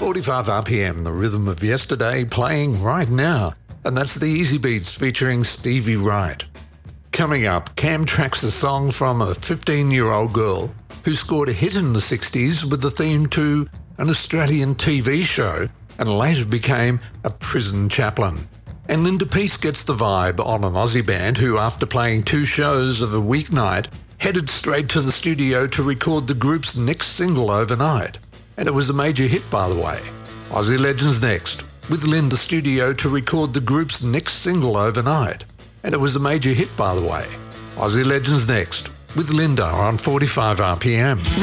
45 RPM, the rhythm of yesterday playing right now. And that's the Easy Beats featuring Stevie Wright. Coming up, Cam tracks a song from a 15-year-old girl who scored a hit in the 60s with the theme to an Australian TV show and later became a prison chaplain. And Linda Peace gets the vibe on an Aussie band who, after playing 2 shows of a weeknight, headed straight to the studio to record the group's next single overnight. And it was a major hit, by the way. Aussie Legends next, with Linda studio to record the group's next single overnight. And it was a major hit, by the way. Aussie Legends next, with Linda on 45 RPM.